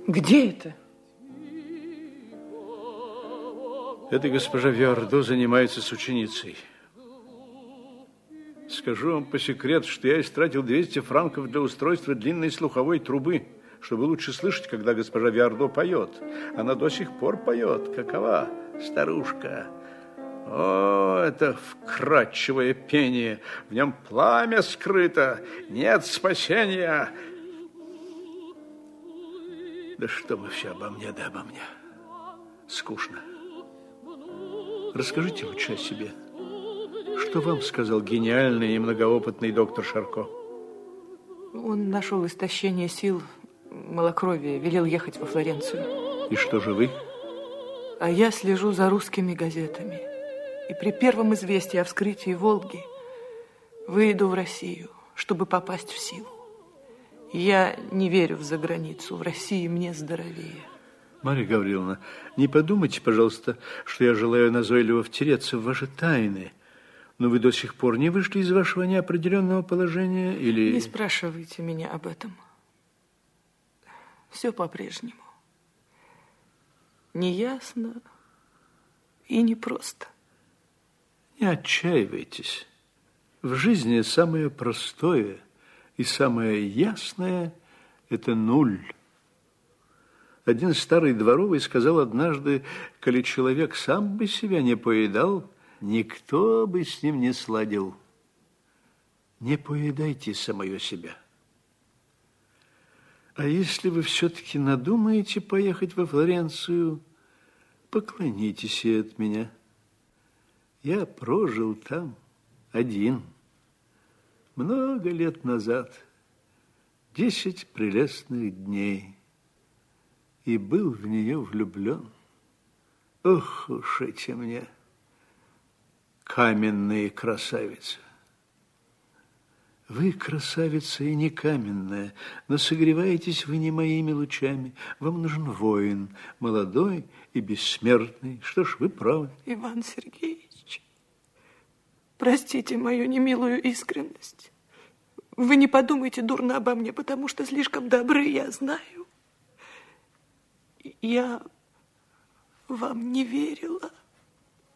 Где это? Эта госпожа Виардо занимается с ученицей. Скажу вам по секрету, что я истратил 200 франков для устройства длинной слуховой трубы, чтобы лучше слышать, когда госпожа Виардо поет. Она до сих пор поет. Какова старушка? О, это вкрадчивое пение. В нем пламя скрыто. Нет спасения. Да что вы все обо мне, да обо мне. Скучно. Расскажите лучше о себе. Что вам сказал гениальный и многоопытный доктор Шарко? Он нашел истощение сил, малокровие, велел ехать во Флоренцию. И что же вы? А я слежу за русскими газетами. И при первом известии о вскрытии Волги выйду в Россию, чтобы попасть в силу. Я не верю в заграницу. В России мне здоровее. Марья Гавриловна, не подумайте, пожалуйста, что я желаю назойливо втереться в ваши тайны. Но вы до сих пор не вышли из вашего неопределенного положения или... Не спрашивайте меня об этом. Все по-прежнему. Неясно и непросто. Не отчаивайтесь. В жизни самое простое и самое ясное – это нуль. Один старый дворовый сказал однажды, коли человек сам бы себя не поедал, никто бы с ним не сладил. Не поедайте самое себя. А если вы все-таки надумаете поехать во Флоренцию, поклонитесь ей от меня. Я прожил там один. Много лет назад. 10 прелестных дней. И был в нее влюблен. Ох уж эти мне каменные красавицы. Вы красавица и не каменная, но согреваетесь вы не моими лучами. Вам нужен воин, молодой и бессмертный. Что ж, вы правы. Иван Сергеевич, простите мою немилую искренность. Вы не подумайте дурно обо мне, потому что слишком добры, я знаю. Я вам не верила.